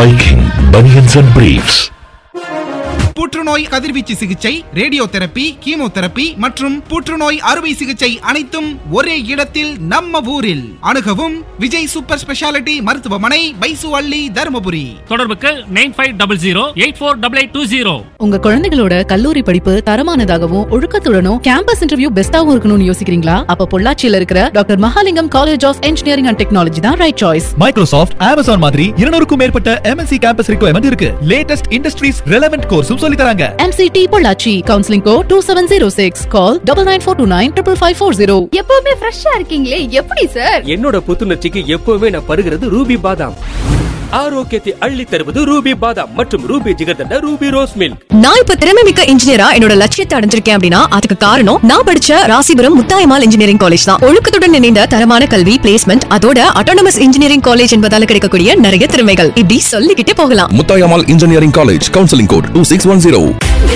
Viking Bunions and Briefs. புற்றுநோய் கதிர்வீச்சு சிகிச்சை, ரேடியோ தெரப்பி, கீமோதெரப்பி மற்றும் புற்றுநோய் அறுவை சிகிச்சை அனைத்தும் ஒரே இடத்தில் நம்ம ஊரில். அணுகவும் விஜய் சூப்பர் ஸ்பெஷாலிட்டி மருத்துவமனை, பைசு அள்ளி, தருமபுரி. தொடர்புக்கு 9500848820. உங்க குழந்தைகளோட கல்லூரி படிப்பு தரமானதாகவும் ஒழுக்கத்துடனும் கேம்பஸ் இன்டர்வியூ பெஸ்டாவும் இருக்கணும்னு யோசிக்கிறீங்களா? அப்ப பொள்ளாச்சியில இருக்கிற doctor Mahalingam college of engineering and technology தான் ரைட் சாய்ஸ். மைக்ரோசாஃப்ட், அமேசான் மாதிரி 200க்கும் மேற்பட்ட MNC கேம்பஸ் ரிக்வயர்மெண்ட் இருக்கு. லேட்டஸ்ட் இண்டஸ்ட்ரீஸ் ரெலவென்ட் கோர்ஸும் சொல்லி தராங்க. MCT Pollachi, counselling code 2706. கால் 9942955540. எப்பவுமே ஃப்ரெஷ்ஷா இருக்கீங்களே, எப்படி சார்? என்னோட புத்துணர்ச்சிக்கு எப்பவுமே நான் பருகிறது ரூபி பாதாம். ஆரோக்கியத்தை அள்ளி தருவது ரூபி பாதாம் மற்றும் Ruby jigarthanda Ruby rose milk. நான் இப்ப திறமைமிக்க இன்ஜினியரா என்னோட லட்சியத்தை அடைஞ்சிருக்கேன் அப்படின்னா அதுக்கு காரணம் நான் படிச்ச ராசிபுரம் முத்தாயம்மாள் இன்ஜினியரிங் காலேஜ் தான். ஒழுக்கத்துடன் இணைந்த தரமான கல்வி, பிளேஸ்மெண்ட், அதோட அட்டானமஸ் இன்ஜினியரிங் காலேஜ் என்பதால கிடைக்கக்கூடிய நிறைய திறமைகள் இப்படி சொல்லிக்கிட்டே போகலாம். Muthayammal engineering college, counselling code 2610.